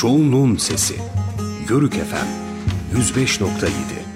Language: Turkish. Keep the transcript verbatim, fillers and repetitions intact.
Çoğunluğun sesi. Yörük F M yüz beş nokta yedi.